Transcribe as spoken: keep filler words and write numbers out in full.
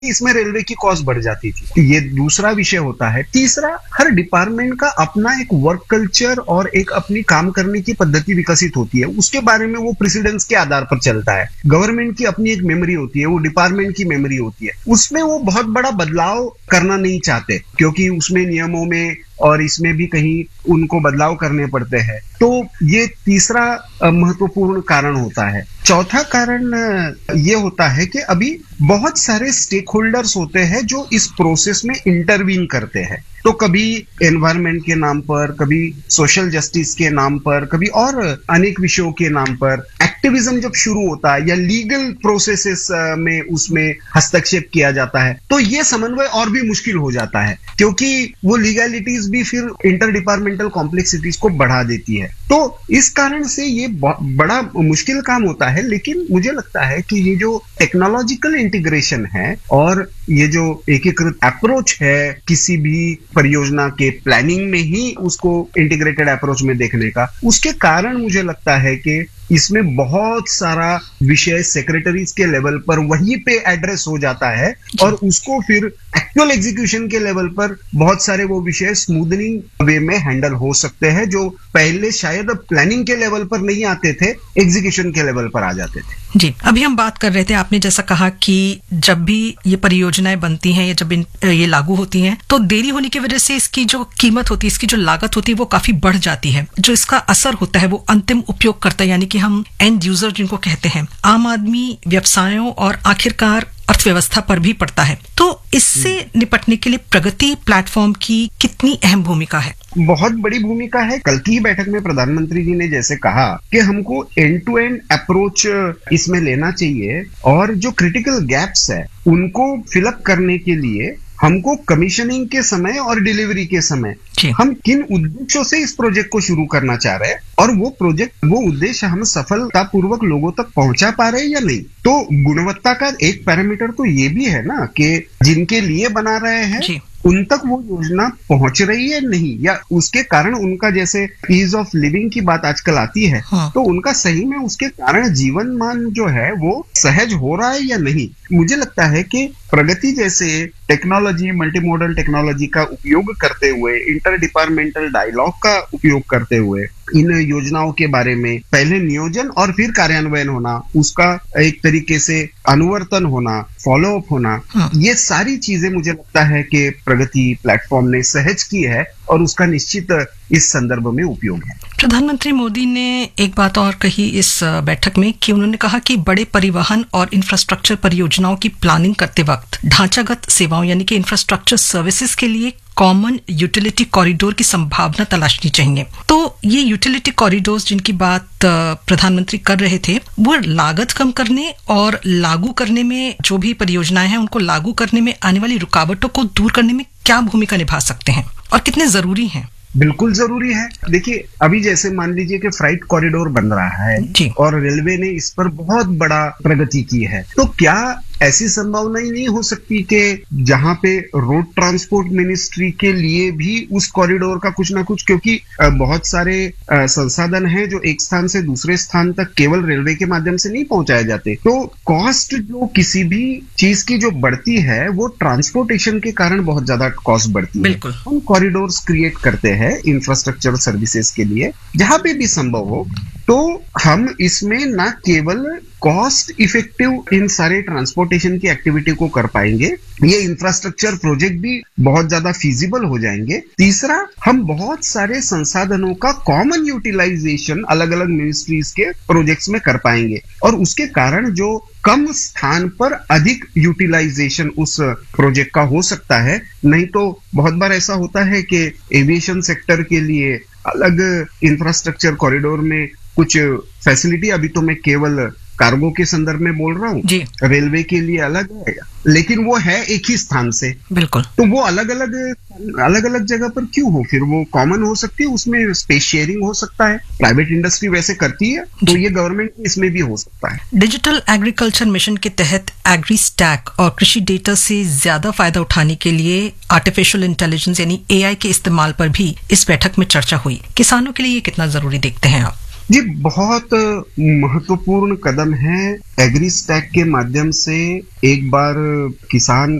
इसमें रेलवे की कॉस्ट बढ़ जाती थी। तो ये दूसरा विषय होता है। तीसरा, हर डिपार्टमेंट का अपना एक वर्क कल्चर और एक अपनी काम करने की पद्धति विकसित होती है, उसके बारे में वो प्रेसिडेंस के आधार पर चलता है। गवर्नमेंट की अपनी एक मेमोरी होती है, वो डिपार्टमेंट की मेमोरी होती है, उसमें वो बहुत बड़ा बदलाव करना नहीं चाहते, क्योंकि उसमें नियमों में और इसमें भी कहीं उनको बदलाव करने पड़ते हैं। तो ये तीसरा महत्वपूर्ण कारण होता है। चौथा कारण ये होता है कि अभी बहुत सारे स्टेक होल्डर्स होते हैं जो इस प्रोसेस में इंटरवीन करते हैं। तो कभी एनवायरनमेंट के नाम पर, कभी सोशल जस्टिस के नाम पर, कभी और अनेक विषयों के नाम पर एक्टिविज्म जब शुरू होता है या लीगल प्रोसेसेस में उसमें हस्तक्षेप किया जाता है, तो ये समन्वय और भी मुश्किल हो जाता है, क्योंकि वो लीगलिटीज भी फिर इंटर डिपार्टमेंटल कॉम्प्लेक्सिटीज को बढ़ा देती है। तो इस कारण से ये बड़ा मुश्किल काम होता है। लेकिन मुझे लगता है कि ये जो टेक्नोलॉजिकल इंटीग्रेशन है और ये जो एकीकृत अप्रोच है किसी भी परियोजना के प्लानिंग में ही उसको इंटीग्रेटेड अप्रोच में देखने का, उसके कारण मुझे लगता है कि इसमें बहुत सारा विषय सेक्रेटरीज के लेवल पर वहीं पे एड्रेस हो जाता है और उसको फिर एक्चुअल एग्जीक्यूशन के लेवल पर बहुत सारे वो विषय स्मूथनिंग वे में हैंडल हो सकते हैं, जो पहले शायद प्लानिंग के लेवल पर नहीं आते थे, एग्जीक्यूशन के लेवल पर आ जाते थे। जी, अभी हम बात कर रहे थे, आपने जैसा कहा कि जब भी ये परियोजनाएं बनती हैं या जब इन, ये लागू होती हैं तो देरी होने की वजह से इसकी जो कीमत होती है, इसकी जो लागत होती है वो काफी बढ़ जाती है। जो इसका असर होता है वो अंतिम उपयोगकर्ता यानी कि हम एंड यूजर जिनको कहते हैं, आम आदमी, व्यवसायों और आखिरकार अर्थव्यवस्था पर भी पड़ता है। तो इससे निपटने के लिए प्रगति प्लेटफॉर्म की कितनी अहम भूमिका है? बहुत बड़ी भूमिका है। कल की बैठक में प्रधानमंत्री जी ने जैसे कहा कि हमको एंड टू एंड अप्रोच इसमें लेना चाहिए और जो क्रिटिकल गैप्स है उनको फिलअप करने के लिए हमको कमीशनिंग के समय और डिलीवरी के समय हम किन उद्देश्यों से इस प्रोजेक्ट को शुरू करना चाह रहे हैं और वो प्रोजेक्ट, वो उद्देश्य हम सफलतापूर्वक लोगों तक पहुंचा पा रहे हैं या नहीं। तो गुणवत्ता का एक पैरामीटर तो ये भी है ना कि जिनके लिए बना रहे हैं उन तक वो योजना पहुंच रही है नहीं, या उसके कारण उनका, जैसे ईज ऑफ लिविंग की बात आजकल आती है, हाँ। तो उनका सही में उसके कारण जीवन मान जो है वो सहज हो रहा है या नहीं। मुझे लगता है कि प्रगति जैसे टेक्नोलॉजी, मल्टीमोडल टेक्नोलॉजी का उपयोग करते हुए, इंटर डिपार्टमेंटल डायलॉग का उपयोग करते हुए इन योजनाओं के बारे में पहले नियोजन और फिर कार्यान्वयन होना, उसका एक तरीके से अनुवर्तन होना, फॉलो अप होना, हाँ। ये सारी चीजें मुझे लगता है कि प्रगति प्लेटफॉर्म ने सहज की है और उसका निश्चित इस संदर्भ में उपयोग है। प्रधानमंत्री मोदी ने एक बात और कही इस बैठक में कि उन्होंने कहा कि बड़े परिवहन और इंफ्रास्ट्रक्चर परियोजनाओं की प्लानिंग करते वक्त ढांचागत सेवाओं यानी कि इंफ्रास्ट्रक्चर सर्विसेज के लिए कॉमन यूटिलिटी कॉरिडोर की संभावना तलाशनी चाहिए। तो ये यूटिलिटी कॉरिडोर्स जिनकी बात प्रधानमंत्री कर रहे थे, वो लागत कम करने और लागू करने में, जो भी परियोजनाएं हैं उनको लागू करने में आने वाली रुकावटों को दूर करने में क्या भूमिका निभा सकते हैं और कितने जरूरी हैं? बिल्कुल जरूरी है। देखिए, अभी जैसे मान लीजिए कि फ्राइट कॉरिडोर बन रहा है और रेलवे ने इस पर बहुत बड़ा प्रगति की है, तो क्या ऐसी संभावना ही नहीं हो सकती कि जहां पे रोड ट्रांसपोर्ट मिनिस्ट्री के लिए भी उस कॉरिडोर का कुछ ना कुछ, क्योंकि बहुत सारे संसाधन हैं जो एक स्थान से दूसरे स्थान तक केवल रेलवे के माध्यम से नहीं पहुंचाए जाते, तो कॉस्ट जो किसी भी चीज की जो बढ़ती है वो ट्रांसपोर्टेशन के कारण बहुत ज्यादा कॉस्ट बढ़ती है। हम कॉरिडोर्स क्रिएट करते हैं इंफ्रास्ट्रक्चर सर्विसेज के लिए, जहां पे भी संभव हो, तो हम इसमें ना केवल कॉस्ट इफेक्टिव इन सारे ट्रांसपोर्टेशन की एक्टिविटी को कर पाएंगे, ये इंफ्रास्ट्रक्चर प्रोजेक्ट भी बहुत ज्यादा फीजिबल हो जाएंगे। तीसरा, हम बहुत सारे संसाधनों का कॉमन यूटिलाइजेशन अलग अलग मिनिस्ट्रीज के प्रोजेक्ट्स में कर पाएंगे और उसके कारण जो कम स्थान पर अधिक यूटिलाइजेशन उस प्रोजेक्ट का हो सकता है। नहीं तो बहुत बार ऐसा होता है कि एविएशन सेक्टर के लिए अलग इंफ्रास्ट्रक्चर कॉरिडोर में कुछ फैसिलिटी, अभी तो मैं केवल कार्गो के संदर्भ में बोल रहा हूँ, रेलवे के लिए अलग है, लेकिन वो है एक ही स्थान से, बिल्कुल, तो वो अलग अलग अलग अलग जगह पर क्यों हो, फिर वो कॉमन हो सकती है, उसमें स्पेस शेयरिंग हो सकता है, प्राइवेट इंडस्ट्री वैसे करती है, तो ये गवर्नमेंट इसमें भी हो सकता है। डिजिटल एग्रीकल्चर मिशन के तहत एग्री स्टैक और कृषि डेटा से ज्यादा फायदा उठाने के लिए आर्टिफिशियल इंटेलिजेंस यानी ए आई के इस्तेमाल पर भी इस बैठक में चर्चा हुई। किसानों के लिए ये कितना जरूरी देखते हैं आप? जी, बहुत महत्वपूर्ण कदम है। एग्री स्टैक के माध्यम से एक बार किसान